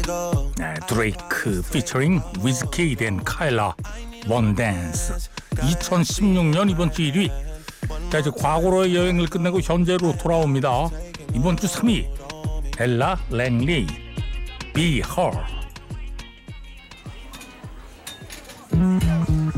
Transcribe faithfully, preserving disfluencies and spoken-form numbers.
네, 드레이크 피처링 위즈키드 앤 카일라 원댄스 이천십육 년 이번 주 일 위. 자, 이제 과거로의 여행을 끝내고 현재로 돌아옵니다. 이번 주 삼 위 엘라 랭리 Be Her.